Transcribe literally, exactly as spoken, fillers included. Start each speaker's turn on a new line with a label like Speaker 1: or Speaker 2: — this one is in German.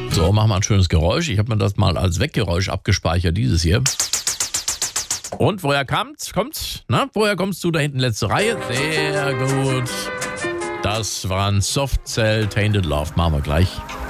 Speaker 1: So, machen wir ein schönes Geräusch. Ich habe mir das mal als Weggeräusch abgespeichert, dieses hier. Und woher kommt's? Kommt's? Na, woher kommst du da hinten, letzte Reihe? Sehr gut. Das war ein Soft Cell Tainted Love. Machen wir gleich.